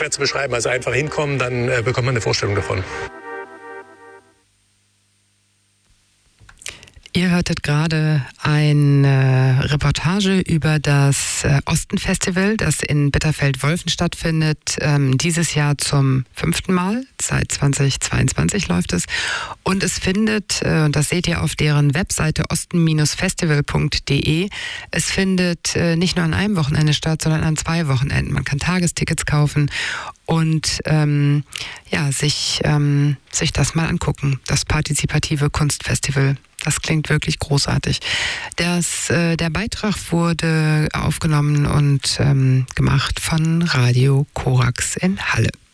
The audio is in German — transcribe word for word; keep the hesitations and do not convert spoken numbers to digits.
schwer zu beschreiben. Also einfach hinkommen, dann äh, bekommt man eine Vorstellung davon. Ihr hörtet gerade eine Reportage über das äh, Osten-Festival, das in Bitterfeld-Wolfen stattfindet. Ähm, dieses Jahr zum fünften Mal, seit zweitausendzweiundzwanzig läuft es. Und es findet, äh, und das seht ihr auf deren Webseite osten Festival punkt de, es findet äh, nicht nur an einem Wochenende statt, sondern an zwei Wochenenden. Man kann Tagestickets kaufen und ähm, ja, sich, ähm, sich das mal angucken, das partizipative Kunstfestival. Das klingt wirklich großartig. Das, äh, der Beitrag wurde aufgenommen und ähm, gemacht von Radio Korax in Halle.